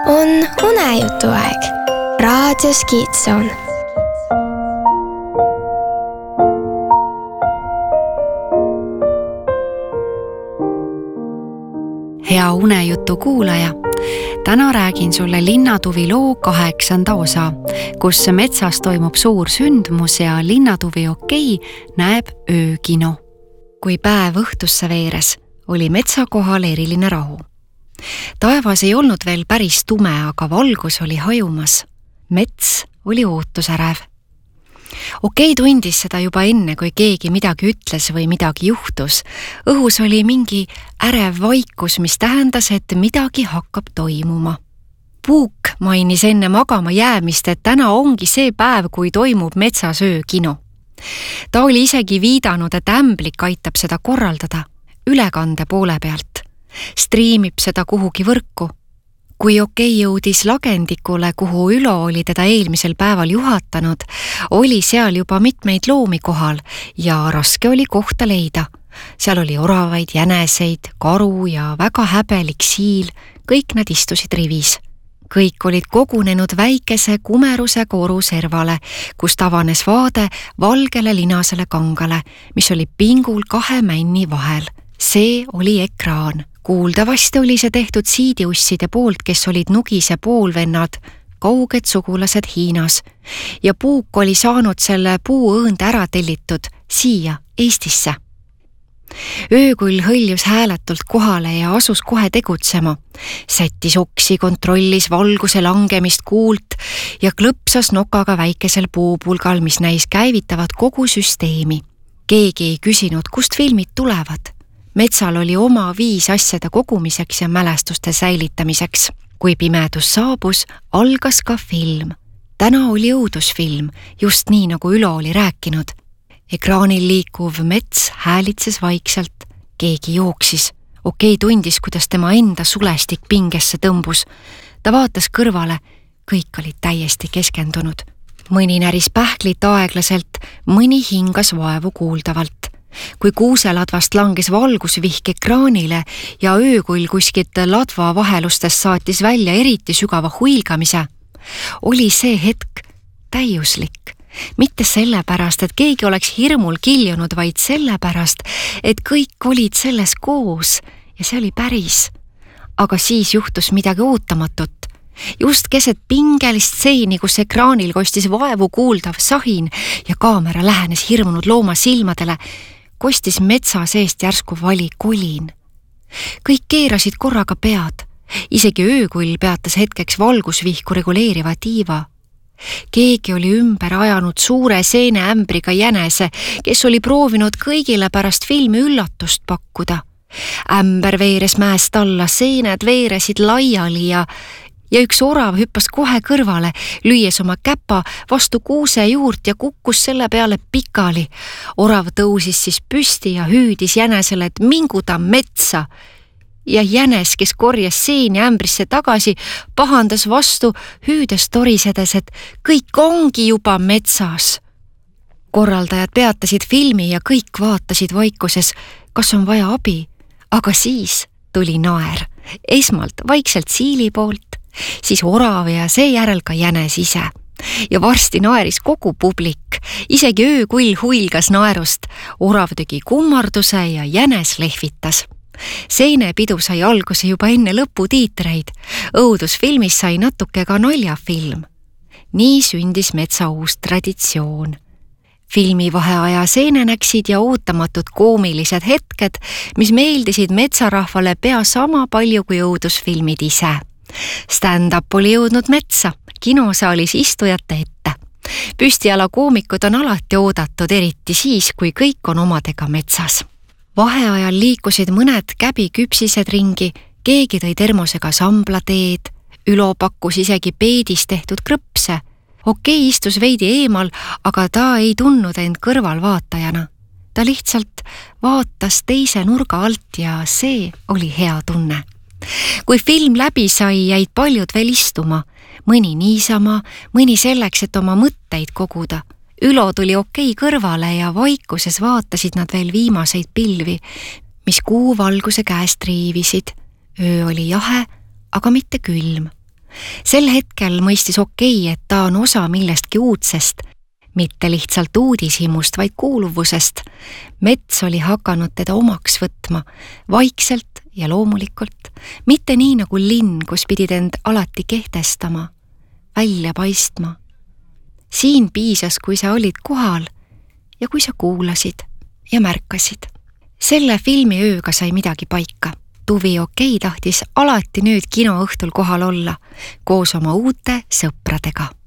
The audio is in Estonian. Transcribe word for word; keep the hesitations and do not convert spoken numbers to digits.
on unejutuaeg raadios Kiitsoon. Hea unejutu kuulaja, täna räägin sulle Linnatuvi loo kaheksanda osa, kus metsas toimub suur sündmus ja Linnatuvi Okei näeb öökino. Kui päev õhtusse veeres, oli metsa kohal eriline rahu. Taevas ei olnud veel päris tume, aga valgus oli hajumas. Mets oli ootusärev. Okei tundis seda juba enne, kui keegi midagi ütles või midagi juhtus. Õhus oli mingi ärev vaikus, mis tähendas, et midagi hakkab toimuma. Puuk mainis enne magama jäämist, et täna ongi see päev, kui toimub metsas öökino. Ta oli isegi viidanud, et ämblik aitab seda korraldada ülekande poole pealt. Striimib seda kuhugi võrku. Kui Okei jõudis lagendikule, kuhu Ülo oli teda eelmisel päeval juhatanud, oli seal juba mitmeid loomi kohal ja raske oli kohta leida. Seal oli oravaid, jäneseid, karu ja väga häbelik siil, kõik nad istusid rivis. Kõik olid kogunenud väikese kumeruse koru servale, kus avanes vaade valgele linasele kangale, mis oli pingul kahe männi vahel. See oli ekraan. Kuuldavasti oli see tehtud siidiusside poolt, kes olid Nugise poolvennad, kauged sugulased Hiinas. Ja Puuk oli saanud selle puuõõnd ära tellitud siia, Eestisse. Öökull hõljus hääletult kohale ja asus kohe tegutsema. Sättis oksi, kontrollis valguse langemist kuult ja klõpsas nokaga väikesel puupulgal, mis näis käivitavat kogu süsteemi. Keegi ei küsinud, kust filmid tulevad. Metsal oli oma viis asjade kogumiseks ja mälestuste säilitamiseks. Kui pimedus saabus, algas ka film. Täna oli õudusfilm, just nii nagu Ülo oli rääkinud. Ekraanil liikuv mets häälitses vaikselt. Keegi jooksis. Okei tundis, kuidas tema enda sulestik pingesse tõmbus. Ta vaatas kõrvale. Kõik olid täiesti keskendunud. Mõni näris pähklit aeglaselt, mõni hingas vaevu kuuldavalt. Kui kuuseladvast langes valgusvihk ekraanile ja öökull kuskilt ladva vahelustest saatis välja eriti sügava huilgamise, oli see hetk täiuslik. Mitte sellepärast, et keegi oleks hirmul kiljunud, vaid sellepärast, et kõik olid selles koos ja see oli päris. Aga siis juhtus midagi ootamatut. Just keset pingelist seini, kus ekraanil kostis vaevu kuuldav sahin ja kaamera lähenes hirmunud looma silmadele, kostis metsa seest järsku vali kolin. Kõik keerasid korraga pead. Isegi öökull peatas hetkeks valgusvihku reguleeriva tiiva. Keegi oli ümber ajanud suure seeneämbriga jänese, kes oli proovinud kõigile pärast filmi üllatust pakkuda. Ämber veeres mäest alla, seened veeresid laiali ja ja üks orav hüppas kohe kõrvale, lüües oma käpa vastu kuuse juurt ja kukkus selle peale pikali. Orav tõusis siis püsti ja hüüdis jänesele, et minguda metsa. Ja jänes, kes korjas seeni ämbrisse tagasi, pahandas vastu, hüüdes torisedes, et kõik ongi juba metsas. Korraldajad peatasid filmi ja kõik vaatasid vaikuses, kas on vaja abi, aga siis tuli naer. Esmalt vaikselt siili poolt, siis orav ja seejärel ka jänes ise. Ja varsti naeris kogu publik. Isegi öökull huilgas naerust. Orav tegi kummarduse ja jänes lehvitas. Seenepidu sai alguse juba enne lõputiitreid. Õudusfilmis sai natuke ka naljafilm. Nii sündis metsa uus traditsioon. Filmi vaheaja seenenäksid ja ootamatud koomilised hetked, mis meeldisid metsarahvale pea sama palju kui õudusfilmid ise. Stand-up oli jõudnud metsa, kinosaalis istujate ette. Püstiala koomikud on alati oodatud, eriti siis, kui kõik on omadega metsas. Vaheajal liikusid mõned käbiküpsised ringi, keegi tõi termosega samblateed, Ülo pakkus isegi peedis tehtud krõpse. Okei istus veidi eemal, aga ta ei tundnud end kõrvalvaatajana. Ta lihtsalt vaatas teise nurga alt ja see oli hea tunne. Kui film läbi sai, jäid paljud veel istuma. Mõni niisama, mõni selleks, et oma mõtteid koguda. Ülo tuli Okei kõrvale ja vaikuses vaatasid nad veel viimaseid pilvi, mis kuu valguse käest riivisid. Öö oli jahe, aga mitte külm. sel hetkel mõistis okei, et ta on osa millestki uudsest, mitte lihtsalt uudishimust, vaid kuuluvusest. Mets oli hakanud teda omaks võtma, vaikselt ja loomulikult, mitte nii nagu linn, kus pidid end alati kehtestama, välja paistma. Siin piisas, kui sa olid kohal ja kui sa kuulasid ja märkasid. Selle filmi ööga sai midagi paika. Tuvi Okei tahtis alati nüüd kinoõhtul kohal olla, koos oma uute sõpradega.